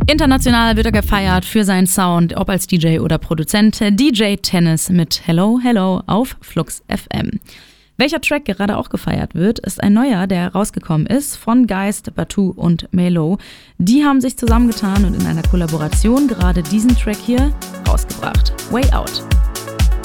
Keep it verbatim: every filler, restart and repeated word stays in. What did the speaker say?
International wird er gefeiert für seinen Sound, ob als D J oder Produzent. D J Tennis mit Hello, Hello auf Flux F M. Welcher Track gerade auch gefeiert wird, ist ein neuer, der rausgekommen ist von Geist, Batu und Melo. Die haben sich zusammengetan und in einer Kollaboration gerade diesen Track hier rausgebracht. Way Out.